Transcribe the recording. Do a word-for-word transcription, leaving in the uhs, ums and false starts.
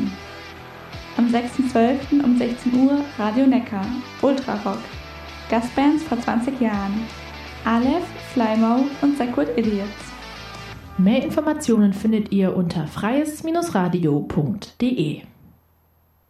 Essen. Am sechster zwölfter um sechzehn Uhr Radio Neckar, Ultrarock. Gastbands vor zwanzig Jahren. Aleph, Flymo und Sequid Idiots. Mehr Informationen findet ihr unter freies Bindestrich radio punkt de.